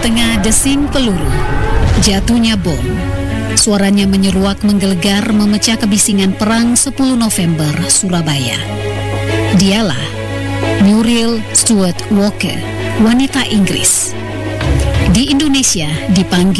tengah desing peluru, jatuhnya bom, suaranya menyeruak menggelegar memecah kebisingan perang 10 November Surabaya. Dialah Muriel Stuart Walker, wanita Inggris. Di Indonesia dipanggil